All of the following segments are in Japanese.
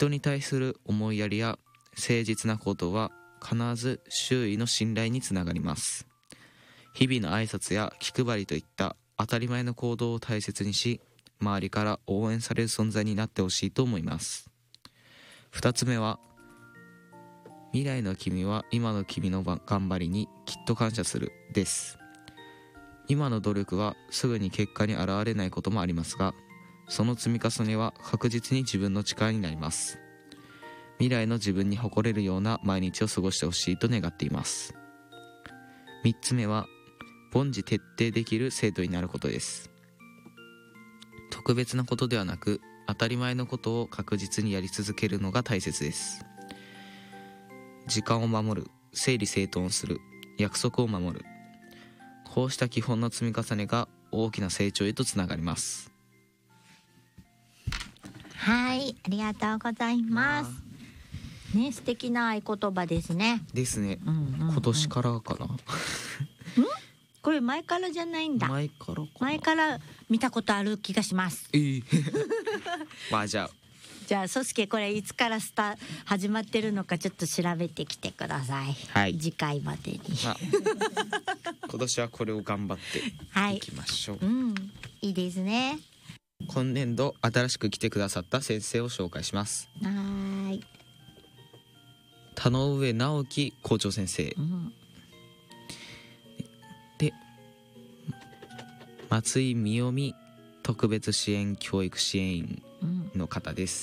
人に対する思いやりや誠実なことは必ず周囲の信頼につながります。日々の挨拶や気配りといった当たり前の行動を大切にし、周りから応援される存在になってほしいと思います。2つ目は、未来の君は今の君の頑張りにきっと感謝するです。今の努力はすぐに結果に現れないこともありますが、その積み重ねは確実に自分の力になります。未来の自分に誇れるような毎日を過ごしてほしいと願っています。3つ目は、凡事徹底できる生徒になることです。特別なことではなく、当たり前のことを確実にやり続けるのが大切です。時間を守る、整理整頓をする、約束を守る、こうした基本の積み重ねが大きな成長へとつながります。 はい、ありがとうございますね。素敵な合言葉ですね。 ですね、今年からかなこれ前からじゃないんだ。 前からかな。 前から見たことある気がします。 まあじゃあソスケ、これいつから始まってるのかちょっと調べてきてください。 はい、 次回までに、 今年はこれを頑張っていきましょう。 いいですね。 今年度新しく来てくださった先生を紹介します。 はい、 田上直樹校長先生、で松井美代美特別支援教育支援員の方です。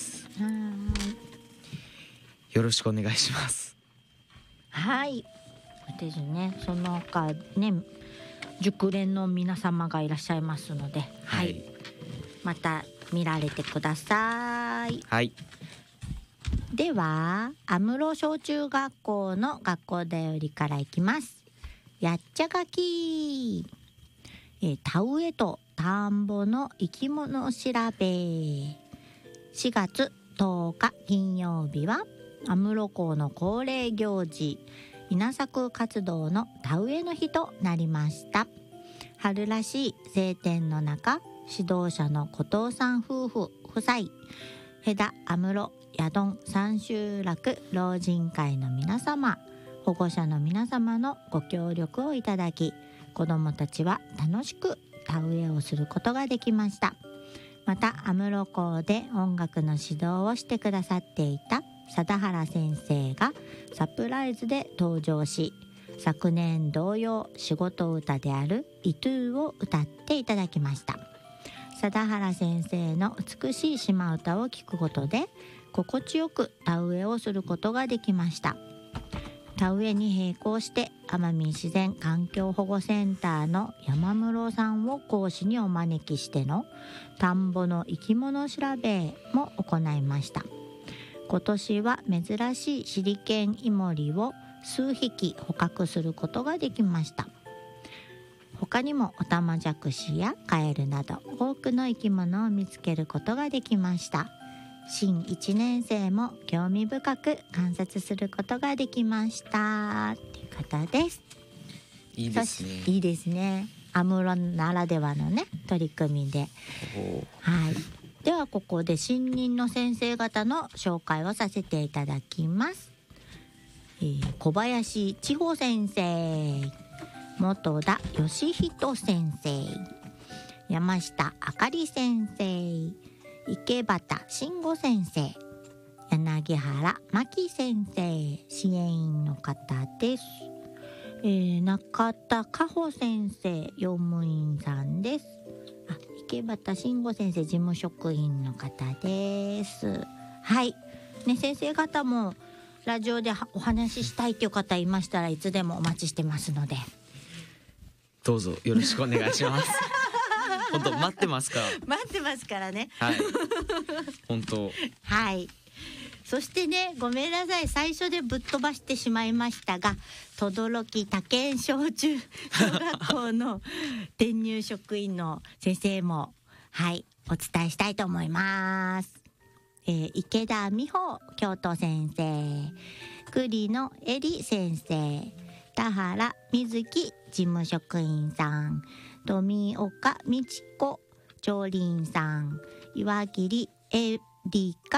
よろしくお願いします。 はい、ですね。その他ね、熟練の皆様がいらっしゃいますので、はい、また見られてください。 はい。 では、安室小中学校の学校だよりからいきます。やっちゃがき、田植えと田んぼの生き物調べ。4月10日金曜日は安室校の恒例行事、稲作活動の田植えの日となりました。春らしい晴天の中、指導者の後藤さん夫婦夫妻、戸田安室やどん三集落老人会の皆様、保護者の皆様のご協力をいただき、子どもたちは楽しく田植えをすることができました。また安室校で音楽の指導をしてくださっていた貞原先生がサプライズで登場し、昨年同様仕事歌であるイトゥーを歌っていただきました。貞原先生の美しい島唄を聞くことで心地よく田植えをすることができました。田植えに並行して奄美自然環境保護センターの山室さんを講師にお招きしての田んぼの生き物調べも行いました。今年は珍しいシリケンイモリを数匹捕獲することができました。他にもオタマジャクシやカエルなど多くの生き物を見つけることができました。新1年生も興味深く観察することができましたっていう方です。 いいですね。 いいですね。安室ならではのね取り組みで、はい。ではここで新任の先生方の紹介をさせていただきます。小林千穂先生、本田義人先生、山下あかり先生、池端慎吾先生、柳原真希先生、支援員の方です。中田加穂先生、用務員さんです。池端慎吾先生、事務職員の方です。はい、ね、先生方もラジオでお話ししたいという方いましたらいつでもお待ちしてますので、 どうぞよろしくお願いします。本当待ってますから。 待ってますからね。 はい。本当。 はい。そしてね、ごめんなさい、最初でぶっ飛ばしてしまいましたが、轟他県小中小学校の転入職員の先生もはいお伝えしたいと思います。池田美穂教頭先生、栗野恵里先生、田原瑞希事務職員さん、富岡美智子調理員さん、岩切エリカ